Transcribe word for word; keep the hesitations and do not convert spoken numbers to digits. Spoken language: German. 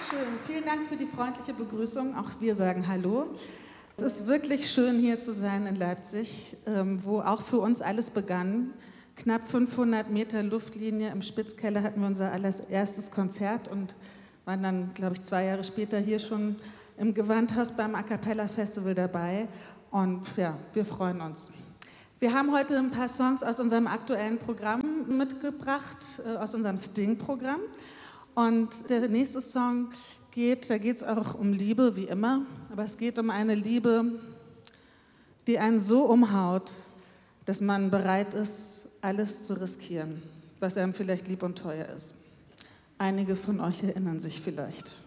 Schön. Vielen Dank für die freundliche Begrüßung. Auch wir sagen Hallo. Es ist wirklich schön, hier zu sein in Leipzig, wo auch für uns alles begann. Knapp fünfhundert Meter Luftlinie im Spitzkeller hatten wir unser allererstes Konzert und waren dann, glaube ich, zwei Jahre später hier schon im Gewandhaus beim A Cappella Festival dabei. Und ja, wir freuen uns. Wir haben heute ein paar Songs aus unserem aktuellen Programm mitgebracht, aus unserem Sting-Programm. Und der nächste Song geht, da geht es auch um Liebe, wie immer, aber es geht um eine Liebe, die einen so umhaut, dass man bereit ist, alles zu riskieren, was einem vielleicht lieb und teuer ist. Einige von euch erinnern sich vielleicht.